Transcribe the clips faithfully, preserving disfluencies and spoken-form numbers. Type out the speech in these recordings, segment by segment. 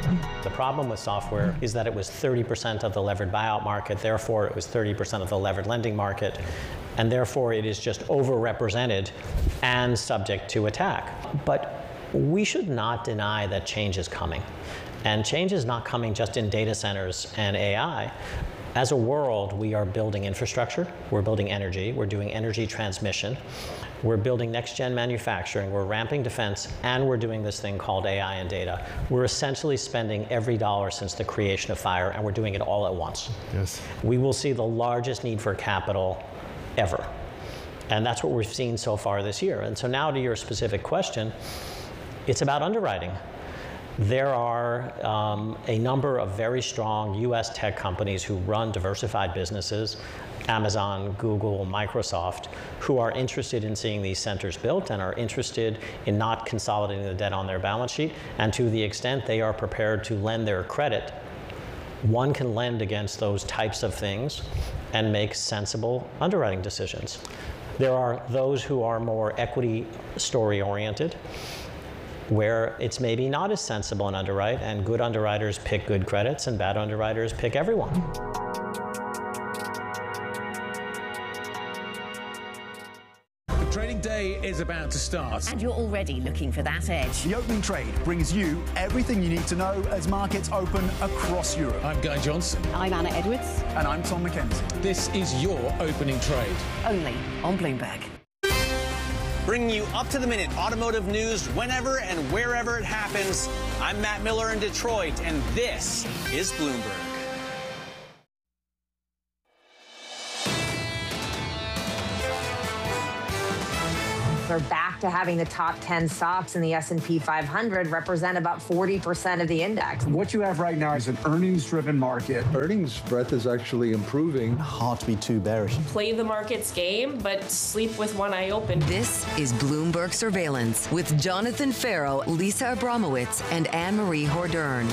The problem with software is that it was thirty percent of the levered buyout market, therefore it was thirty percent of the levered lending market, and therefore it is just overrepresented and subject to attack. But we should not deny that change is coming. And change is not coming just in data centers and A I. As a world, we are building infrastructure, we're building energy, we're doing energy transmission, we're building next-gen manufacturing, we're ramping defense, and we're doing this thing called A I and data. We're essentially spending every dollar since the creation of FIRE, and we're doing it all at once. Yes. We will see the largest need for capital ever. And that's what we've seen so far this year. And so now to your specific question, it's about underwriting. There are um, a number of very strong U S tech companies who run diversified businesses, Amazon, Google, Microsoft, who are interested in seeing these centers built and are interested in not consolidating the debt on their balance sheet. And to the extent they are prepared to lend their credit, one can lend against those types of things and make sensible underwriting decisions. There are those who are more equity story oriented, where it's maybe not as sensible an underwrite, and good underwriters pick good credits and bad underwriters pick everyone. The trading day is about to start. And you're already looking for that edge. The opening trade brings you everything you need to know as markets open across Europe. I'm Guy Johnson. I'm Anna Edwards. And I'm Tom McKenzie. This is your opening trade. Only on Bloomberg. Bringing you up-to-the-minute automotive news whenever and wherever it happens. I'm Matt Miller in Detroit, and this is Bloomberg. They're back to having the top ten stocks in the S and P five hundred represent about forty percent of the index. What you have right now is an earnings-driven market. Earnings breadth is actually improving. Hard to be too bearish. Play the market's game, but sleep with one eye open. This is Bloomberg Surveillance with Jonathan Farrow, Lisa Abramowitz, and Anne-Marie Hordern.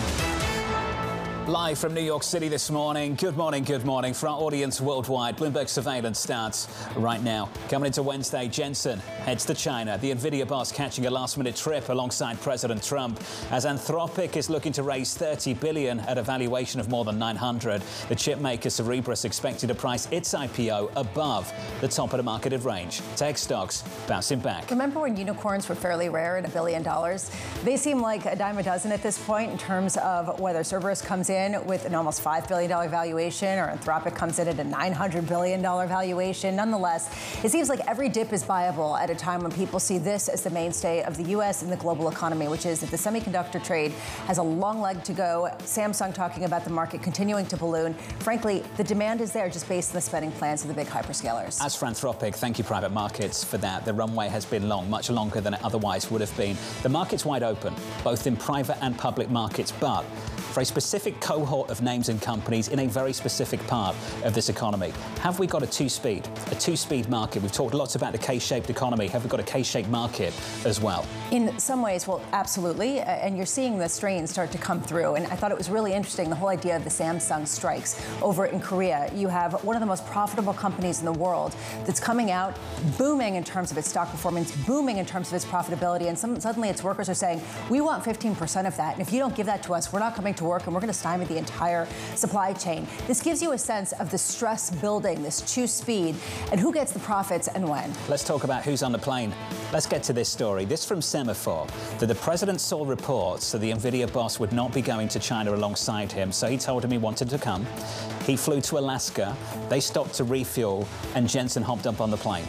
Live from New York City this morning. Good morning, good morning. For our audience worldwide, Bloomberg Surveillance starts right now. Coming into Wednesday, Jensen heads to China. The NVIDIA boss catching a last-minute trip alongside President Trump as Anthropic is looking to raise thirty billion dollars at a valuation of more than nine hundred. The chip maker Cerebras expected to price its I P O above the top of the marketed range. Tech stocks bouncing back. Remember when unicorns were fairly rare at a billion dollars? They seem like a dime a dozen at this point in terms of whether Cerberus comes in with an almost five billion dollars valuation or Anthropic comes in at a nine hundred billion dollars valuation. Nonetheless, it seems like every dip is buyable at a time when people see this as the mainstay of the U S and the global economy, which is that the semiconductor trade has a long leg to go. Samsung talking about the market continuing to balloon. Frankly, the demand is there just based on the spending plans of the big hyperscalers. As for Anthropic, thank you, private markets, for that. The runway has been long, much longer than it otherwise would have been. The market's wide open, both in private and public markets, but for a specific cohort of names and companies in a very specific part of this economy. Have we got a two-speed, a two-speed market? We've talked lots about the K-shaped economy. Have we got a K-shaped market as well? In some ways, well, absolutely. And you're seeing the strains start to come through. And I thought it was really interesting, the whole idea of the Samsung strikes over in Korea. You have one of the most profitable companies in the world that's coming out booming in terms of its stock performance, booming in terms of its profitability. And some, suddenly its workers are saying, we want fifteen percent of that. And if you don't give that to us, we're not coming to work and we're going to stymie the entire supply chain. This gives you a sense of the stress building, this two speed, and who gets the profits and when. Let's talk about who's on the plane. Let's get to this story. This from Semaphore, that the president saw reports that the NVIDIA boss would not be going to China alongside him, so he told him he wanted to come. He flew to Alaska, they stopped to refuel, and Jensen hopped up on the plane.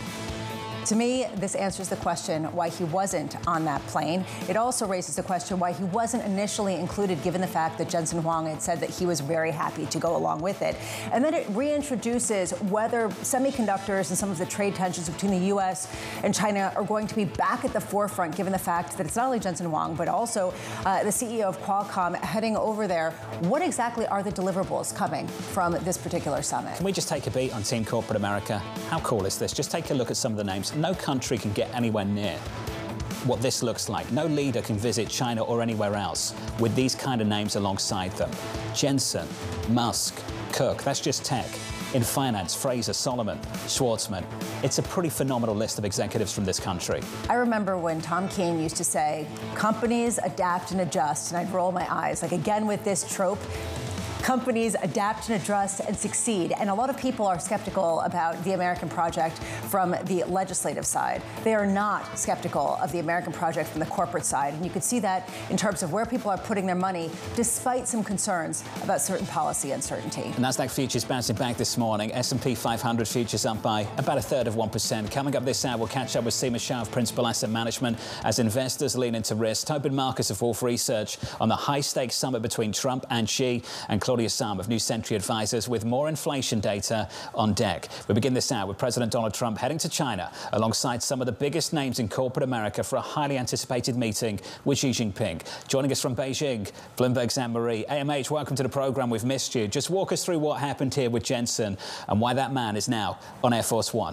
To me, this answers the question why he wasn't on that plane. It also raises the question why he wasn't initially included, given the fact that Jensen Huang had said that he was very happy to go along with it. And then it reintroduces whether semiconductors and some of the trade tensions between the U S and China are going to be back at the forefront, given the fact that it's not only Jensen Huang, but also uh, the C E O of Qualcomm heading over there. What exactly are the deliverables coming from this particular summit? Can we just take a beat on Team Corporate America? How cool is this? Just take a look at some of the names. No country can get anywhere near what this looks like. No leader can visit China or anywhere else with these kind of names alongside them. Jensen, Musk, Cook, that's just tech. In finance, Fraser, Solomon, Schwartzman. It's a pretty phenomenal list of executives from this country. I remember when Tom Keene used to say, companies adapt and adjust, and I'd roll my eyes. Like, again, with this trope, companies adapt and adjust and succeed. And a lot of people are skeptical about the American project from the legislative side. They are not skeptical of the American project from the corporate side. And you can see that in terms of where people are putting their money, despite some concerns about certain policy uncertainty. Nasdaq futures bouncing back this morning. S and P five hundred futures up by about a third of one percent. Coming up this hour, we'll catch up with Seema Shah of Principal Asset Management as investors lean into risk. Tobin Marcus of Wolf Research on the high-stakes summit between Trump and Xi, and Claudia Sam of New Century Advisors with more inflation data on deck. We begin this hour with President Donald Trump heading to China alongside some of the biggest names in corporate America for a highly anticipated meeting with Xi Jinping. Joining us from Beijing, Bloomberg's Anne-Marie. A M H, welcome to the program. We've missed you. Just walk us through what happened here with Jensen and why that man is now on Air Force One.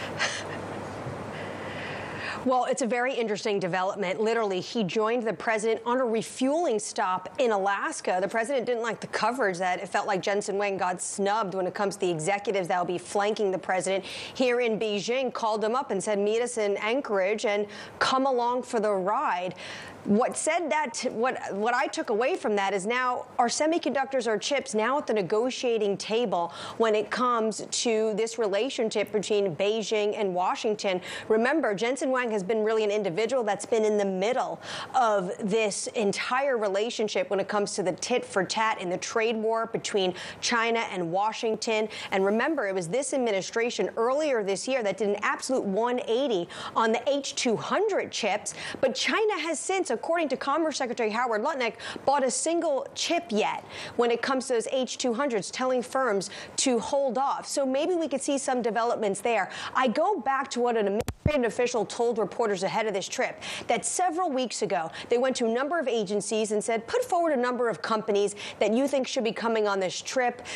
Well, it's a very interesting development. Literally, he joined the president on a refueling stop in Alaska. The president didn't like the coverage that it felt like Jensen Huang got snubbed when it comes to the executives that will be flanking the president here in Beijing. Called him up and said, meet us in Anchorage and come along for the ride. What said that, what what I took away from that is now our semiconductors, our chips, now at the negotiating table when it comes to this relationship between Beijing and Washington. Remember, Jensen Huang has been really an individual that's been in the middle of this entire relationship when it comes to the tit for tat in the trade war between China and Washington. And remember, it was this administration earlier this year that did an absolute one eighty on the H two hundred chips. But China has since, according to Commerce Secretary Howard Lutnick, bought a single chip yet when it comes to those H two hundreds, telling firms to hold off. So maybe we could see some developments there. I go back to what an administrative official told reporters ahead of this trip, that several weeks ago, they went to a number of agencies and said, put forward a number of companies that you think should be coming on this trip.